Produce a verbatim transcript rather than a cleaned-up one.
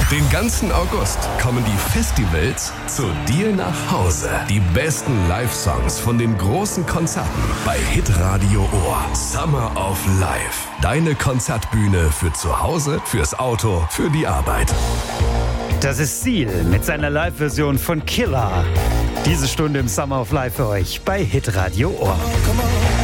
Den ganzen August kommen die Festivals zu dir nach Hause. Die besten Live-Songs von den großen Konzerten bei Hitradio Ohr. Summer of Life. Deine Konzertbühne für zu Hause, fürs Auto, für die Arbeit. Das ist Seal mit seiner Live-Version von Killer. Diese Stunde im Summer of Life für euch bei Hitradio Ohr.